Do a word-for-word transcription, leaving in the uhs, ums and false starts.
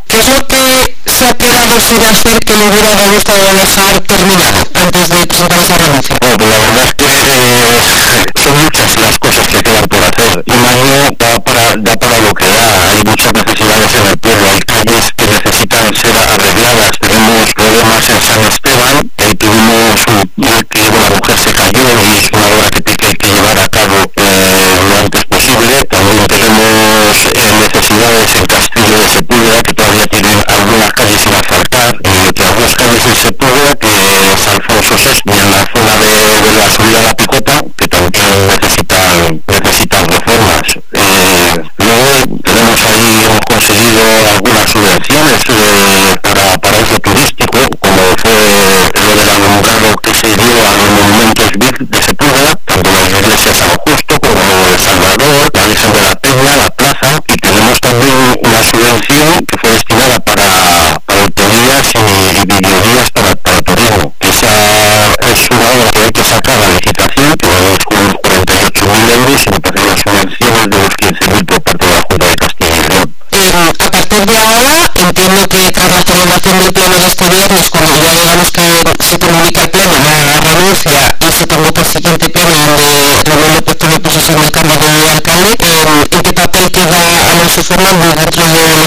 ¿Qué es lo que se ha quedado sin hacer que le hubiera gustado dejar terminado antes de presentar esa renuncia? Bueno, pues la verdad es que eh, son muchas las cosas que quedan por hacer. Un año da para, da para lo que da. Hay muchas necesidades en el pueblo. Hay calles que necesitan ser arregladas. Tenemos problemas en San Esteban. Eh, tuvimos un, que una mujer se cayó y es una obra que hay que llevar a cabo eh, lo antes posible. También tenemos eh, necesidades en Castillo de Sepúlveda, que todavía tienen algunas calles sin asfaltar, eh, que algunas calles en Sepúlveda, que es Alfonso sexto, y en la zona de, de la subida a la Picota, que también necesitan, necesitan reformas. Eh, luego tenemos ahí, hemos conseguido algunas subvenciones eh, para, para uso turístico, como fue lo del alumbrado que se dio a los monumentos de Sepúlveda, tanto la iglesia de San Justo como de Salvador, la Virgen de la Peña, la plaza, y tenemos también una subvención que fue destinada para, para autovías y, y videovías para, para turismo. Esa es una obra que hay que sacar a la licitación, que es con unos cuarenta y ocho mil euros, y me parece una subvención de los quince mil por parte de la Junta de Castilla y León. Eh, a partir de ahora, entiendo que tras la celebración del pleno de este viernes, cuando ya digamos que se comunica el pleno la renuncia y se convoca el siguiente pleno donde Ramón puesto de posesión del cargo de alcalde, eh, ¿en qué papel queda Alonso Fernández dentro del